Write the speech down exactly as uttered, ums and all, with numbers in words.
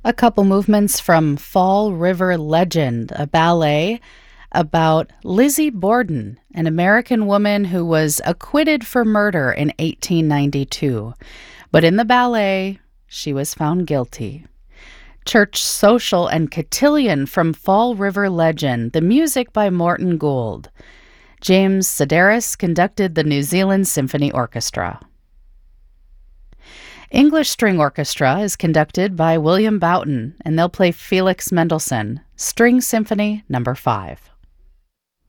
A couple movements from Fall River Legend, a ballet about Lizzie Borden, an American woman who was acquitted for murder in eighteen ninety-two. But in the ballet, she was found guilty. Church Social and Cotillion from Fall River Legend, the music by Morton Gould. James Sedaris conducted the New Zealand Symphony Orchestra. English String Orchestra is conducted by William Boughton, and they'll play Felix Mendelssohn, String Symphony Number five.